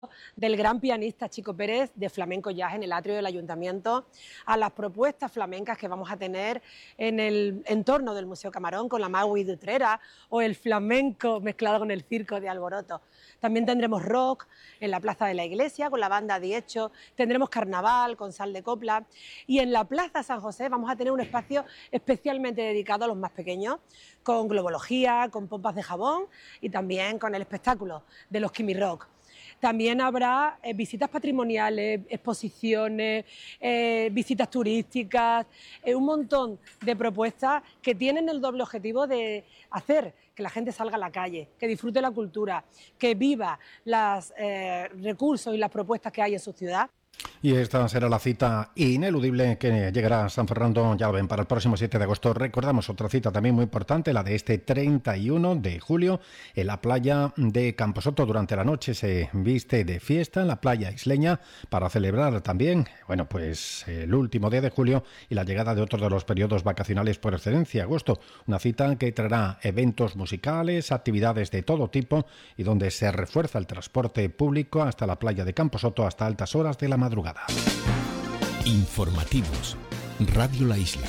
del gran pianista Chico Pérez de Flamenco Jazz en el atrio del Ayuntamiento, a las propuestas flamencas que vamos a tener en el entorno del Museo Camarón con la Maui de Utrera o el flamenco mezclado con el circo de Alboroto. También tendremos rock en la Plaza de la Iglesia con la banda Diecho, tendremos carnaval con sal de copla y en la Plaza San José vamos a tener un espacio especialmente dedicado a los más pequeños, con globología, con pompas de jabón y también con el espectáculo de los Kimi Rock. También habrá visitas patrimoniales, exposiciones, visitas turísticas, un montón de propuestas que tienen el doble objetivo de hacer que la gente salga a la calle, que disfrute la cultura, que viva los recursos y las propuestas que hay en su ciudad. Y esta será la cita ineludible que llegará a San Fernando, ya lo ven, para el próximo 7 de agosto. Recordamos otra cita también muy importante, la de este 31 de julio, en la playa de Camposoto. Durante la noche se viste de fiesta en la playa isleña para celebrar también, bueno, pues el último día de julio y la llegada de otro de los periodos vacacionales por excelencia, agosto. Una cita que traerá eventos musicales, actividades de todo tipo y donde se refuerza el transporte público hasta la playa de Camposoto hasta altas horas de la madrugada. Informativos, Radio La Isla.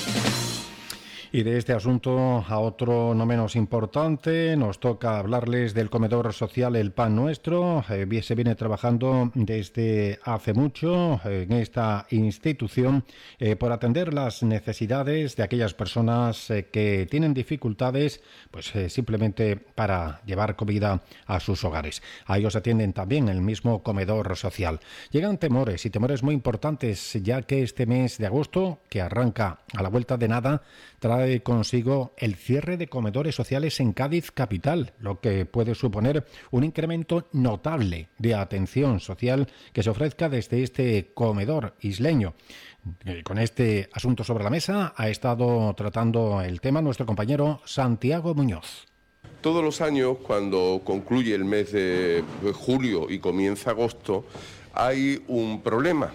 Y de este asunto a otro no menos importante, nos toca hablarles del comedor social El Pan Nuestro. Se viene trabajando desde hace mucho en esta institución por atender las necesidades de aquellas personas que tienen dificultades, pues simplemente para llevar comida a sus hogares. A ellos atienden también el mismo comedor social. Llegan temores y temores muy importantes, ya que este mes de agosto, que arranca a la vuelta de nada, trae consigo el cierre de comedores sociales en Cádiz capital, lo que puede suponer un incremento notable de atención social que se ofrezca desde este comedor isleño. Con este asunto sobre la mesa ha estado tratando el tema nuestro compañero Santiago Muñoz. Todos los años, cuando concluye el mes de julio y comienza agosto, hay un problema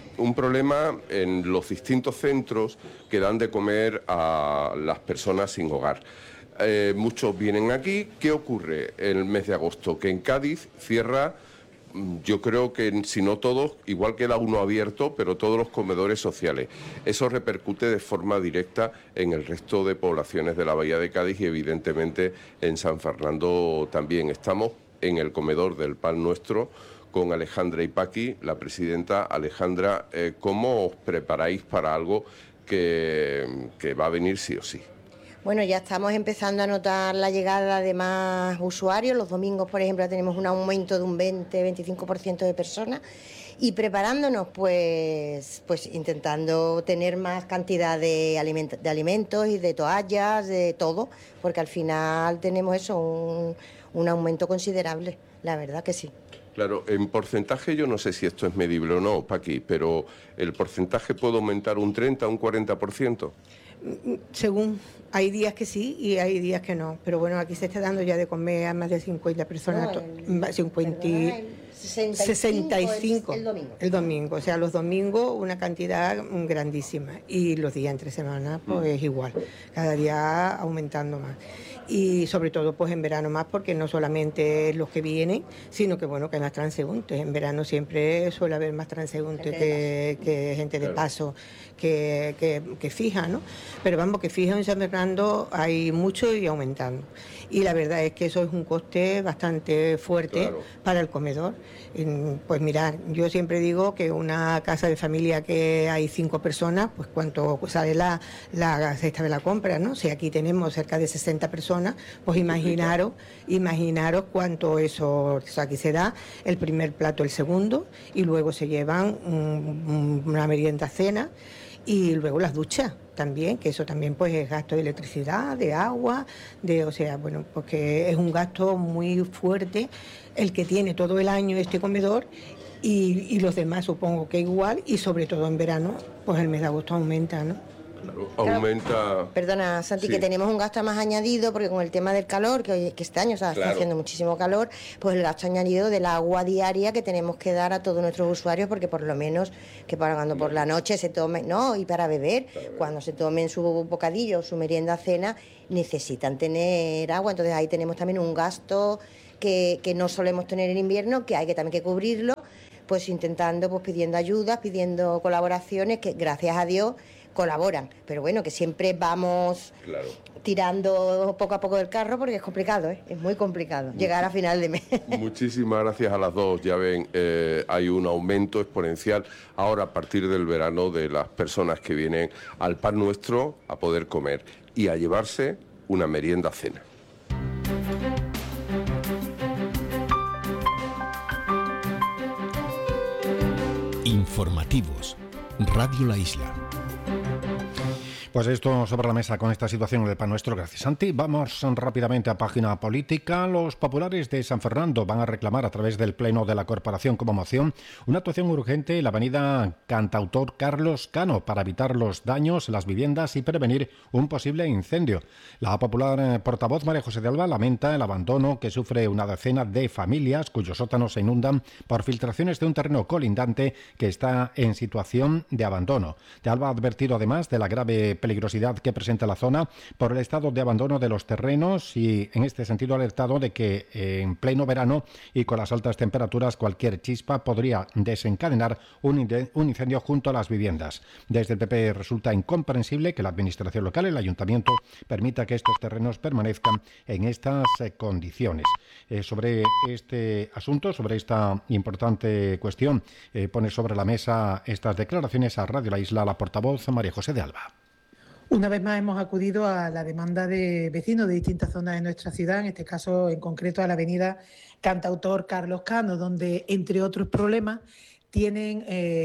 en los distintos centros que dan de comer a las personas sin hogar. Muchos vienen aquí. ¿Qué ocurre en el mes de agosto? Que en Cádiz cierra, yo creo que si no todos, igual queda uno abierto, pero todos los comedores sociales. Eso repercute de forma directa en el resto de poblaciones de la Bahía de Cádiz y evidentemente en San Fernando también. Estamos en el comedor del Pan Nuestro con Alejandra y Paqui, la presidenta. Alejandra, ¿cómo os preparáis para algo que va a venir sí o sí? Bueno, ya estamos empezando a notar la llegada de más usuarios. Los domingos, por ejemplo, tenemos un aumento de un 20-25% de personas y preparándonos, pues intentando tener más cantidad de alimentos y de toallas, de todo, porque al final tenemos eso, un aumento considerable, la verdad que sí. Claro, en porcentaje yo no sé si esto es medible o no, Paqui, pero ¿el porcentaje puede aumentar un 30, un 40%? Según, hay días que sí y hay días que no, pero bueno, aquí se está dando ya de comer a más de 50 personas, 65 el domingo, o sea, los domingos una cantidad grandísima y los días entre semana pues igual, cada día aumentando más. Y sobre todo pues en verano más, porque no solamente los que vienen, sino que bueno, que hay más transeúntes. En verano siempre suele haber más transeúntes que gente de paso que fija, ¿no? Pero vamos, que fija en San Fernando hay mucho y aumentando. Y la verdad es que eso es un coste bastante fuerte para el comedor. Pues mirar, yo siempre digo que una casa de familia que hay 5 personas, pues cuánto sale la cesta de la compra, ¿no? Si aquí tenemos cerca de 60 personas, pues imaginaros cuánto eso aquí se da, el primer plato, el segundo, y luego se llevan una merienda cena y luego las duchas también, que eso también pues es gasto de electricidad, de agua, o sea, bueno, porque es un gasto muy fuerte el que tiene todo el año este comedor y los demás supongo que igual, y sobre todo en verano, pues el mes de agosto aumenta, ¿no? Claro, aumenta. Perdona, Santi, sí, que tenemos un gasto más añadido porque con el tema del calor, que este año está haciendo muchísimo calor, pues el gasto añadido del agua diaria que tenemos que dar a todos nuestros usuarios, porque por lo menos que para cuando por la noche se tomen, y para beber, cuando se tomen su bocadillo, su merienda, cena, necesitan tener agua. Entonces ahí tenemos también un gasto que no solemos tener en invierno, que hay que también que cubrirlo, pues intentando, pues pidiendo ayudas, pidiendo colaboraciones, que gracias a Dios colaboran, pero bueno, que siempre vamos tirando poco a poco del carro porque es complicado, es muy complicado llegar a final de mes. Muchísimas gracias a las dos. Ya ven, hay un aumento exponencial ahora a partir del verano de las personas que vienen al Pan Nuestro a poder comer y a llevarse una merienda cena. Informativos. Radio La Isla. Pues esto sobre la mesa con esta situación del Pan Nuestro. Gracias, Santi. Vamos rápidamente a página política. Los populares de San Fernando van a reclamar a través del Pleno de la Corporación como moción una actuación urgente en la avenida Cantautor Carlos Cano para evitar los daños en las viviendas y prevenir un posible incendio. La popular portavoz María José de Alba lamenta el abandono que sufre una decena de familias cuyos sótanos se inundan por filtraciones de un terreno colindante que está en situación de abandono. De Alba ha advertido además de la grave peligrosidad que presenta la zona por el estado de abandono de los terrenos y en este sentido ha alertado de que en pleno verano y con las altas temperaturas cualquier chispa podría desencadenar un incendio junto a las viviendas. Desde el PP resulta incomprensible que la administración local, el ayuntamiento, permita que estos terrenos permanezcan en estas condiciones. Sobre este asunto, sobre esta importante cuestión, pone sobre la mesa estas declaraciones a Radio La Isla la portavoz María José de Alba. Una vez más hemos acudido a la demanda de vecinos de distintas zonas de nuestra ciudad, en este caso en concreto a la avenida Cantautor Carlos Cano, donde entre otros problemas tienen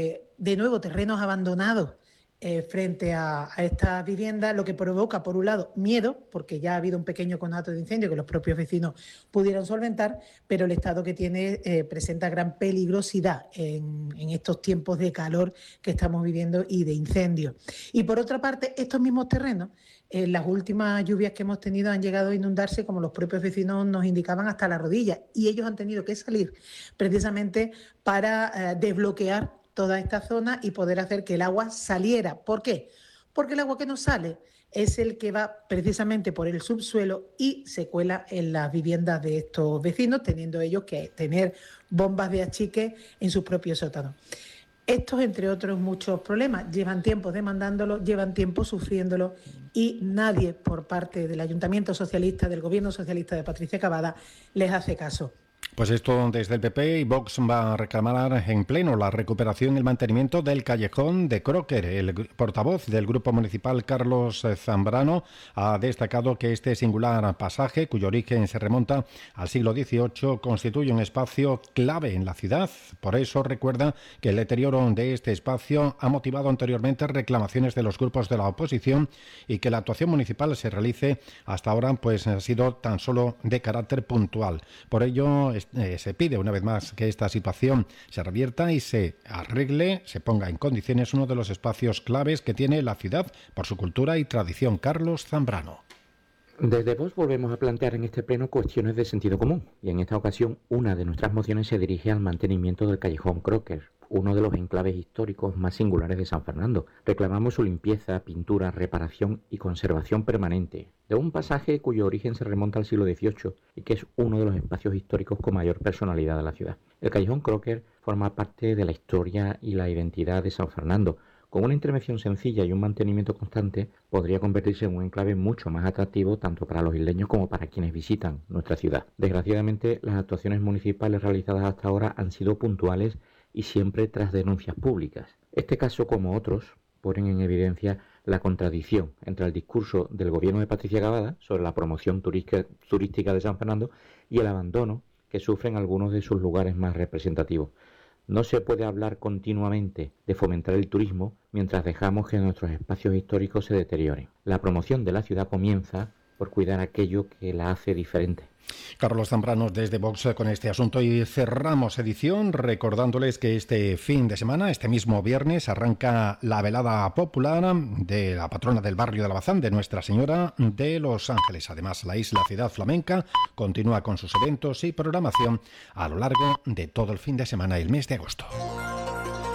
de nuevo terrenos abandonados frente a estas viviendas, lo que provoca, por un lado, miedo, porque ya ha habido un pequeño conato de incendio que los propios vecinos pudieron solventar, pero el estado que tiene presenta gran peligrosidad en estos tiempos de calor que estamos viviendo y de incendio. Y por otra parte, estos mismos terrenos, las últimas lluvias que hemos tenido han llegado a inundarse, como los propios vecinos nos indicaban, hasta la rodilla, y ellos han tenido que salir precisamente para desbloquear toda esta zona y poder hacer que el agua saliera. ¿Por qué? Porque el agua que nos sale es el que va precisamente por el subsuelo y se cuela en las viviendas de estos vecinos, teniendo ellos que tener bombas de achique en sus propios sótanos. Estos, entre otros muchos problemas, llevan tiempo demandándolo, llevan tiempo sufriéndolo y nadie por parte del Ayuntamiento Socialista, del Gobierno Socialista de Patricia Cavada, les hace caso. Pues esto desde el PP y Vox va a reclamar en pleno la recuperación y el mantenimiento del callejón de Crocker. El portavoz del Grupo Municipal, Carlos Zambrano, ha destacado que este singular pasaje, cuyo origen se remonta al siglo XVIII, constituye un espacio clave en la ciudad. Por eso recuerda que el deterioro de este espacio ha motivado anteriormente reclamaciones de los grupos de la oposición y que la actuación municipal se realice hasta ahora pues ha sido tan solo de carácter puntual. Por ello, se pide una vez más que esta situación se revierta y se arregle, se ponga en condiciones uno de los espacios claves que tiene la ciudad por su cultura y tradición. Carlos Zambrano. Desde Vox volvemos a plantear en este pleno cuestiones de sentido común y en esta ocasión una de nuestras mociones se dirige al mantenimiento del callejón Crocker, uno de los enclaves históricos más singulares de San Fernando. Reclamamos su limpieza, pintura, reparación y conservación permanente de un pasaje cuyo origen se remonta al siglo XVIII y que es uno de los espacios históricos con mayor personalidad de la ciudad. El callejón Crocker forma parte de la historia y la identidad de San Fernando. Con una intervención sencilla y un mantenimiento constante, podría convertirse en un enclave mucho más atractivo tanto para los isleños como para quienes visitan nuestra ciudad. Desgraciadamente, las actuaciones municipales realizadas hasta ahora han sido puntuales y siempre tras denuncias públicas. Este caso, como otros, ponen en evidencia la contradicción entre el discurso del gobierno de Patricia Cavada sobre la promoción turística de San Fernando y el abandono que sufren algunos de sus lugares más representativos. No se puede hablar continuamente de fomentar el turismo mientras dejamos que nuestros espacios históricos se deterioren. La promoción de la ciudad comienza por cuidar aquello que la hace diferente. Carlos Zambrano desde Vox con este asunto y cerramos edición recordándoles que este fin de semana, este mismo viernes, arranca la velada popular de la patrona del barrio de Alabazán, de Nuestra Señora de los Ángeles. Además, la isla Ciudad Flamenca continúa con sus eventos y programación a lo largo de todo el fin de semana y el mes de agosto.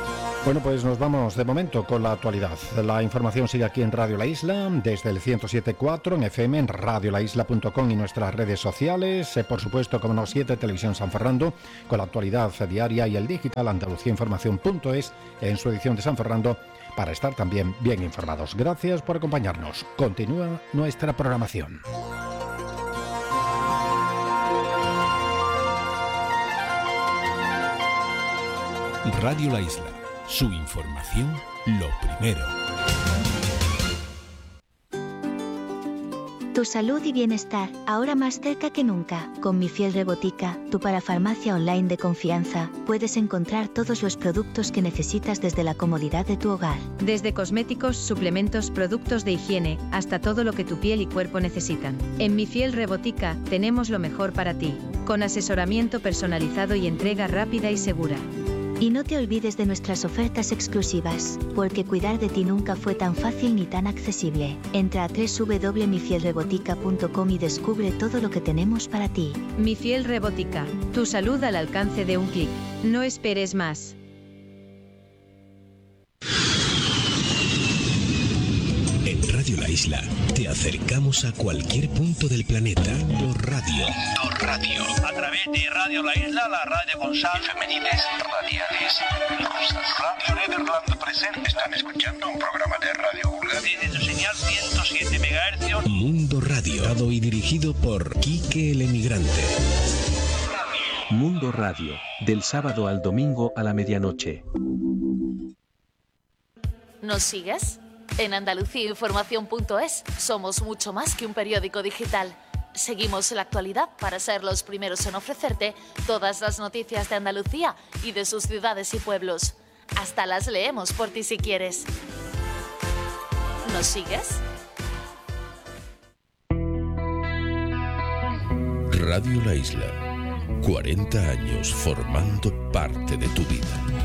Bueno, pues nos vamos de momento con la actualidad. La información sigue aquí en Radio La Isla, desde el 107.4 en FM, en radiolaisla.com y nuestras redes sociales. Por supuesto, como no, 7 Televisión San Fernando, con la actualidad diaria y el digital andaluciainformación.es en su edición de San Fernando, para estar también bien informados. Gracias por acompañarnos. Continúa nuestra programación. Radio La Isla. Su información, lo primero. Tu salud y bienestar, ahora más cerca que nunca. Con Mi Fiel Rebotica, tu parafarmacia online de confianza, puedes encontrar todos los productos que necesitas desde la comodidad de tu hogar. Desde cosméticos, suplementos, productos de higiene, hasta todo lo que tu piel y cuerpo necesitan. En Mi Fiel Rebotica, tenemos lo mejor para ti, con asesoramiento personalizado y entrega rápida y segura. Y no te olvides de nuestras ofertas exclusivas, porque cuidar de ti nunca fue tan fácil ni tan accesible. Entra a www.mifielrebotica.com y descubre todo lo que tenemos para ti. Mi Fiel Rebotica, tu salud al alcance de un clic. No esperes más. En Radio La Isla te acercamos a cualquier punto del planeta. Radio. A través de Radio La Isla, la radio con sal, femenines, radiales, rusas. Radio Nederland presente. Están escuchando un programa de Radio Vulgar. Tiene su señal 107 MHz. Mundo Radio, dado y dirigido por Quique el Emigrante. Mundo Radio, del sábado al domingo a la medianoche. ¿Nos sigues? En andaluciainformación.es somos mucho más que un periódico digital. Seguimos la actualidad para ser los primeros en ofrecerte todas las noticias de Andalucía y de sus ciudades y pueblos. Hasta las leemos por ti si quieres. ¿Nos sigues? Radio La Isla, 40 años formando parte de tu vida.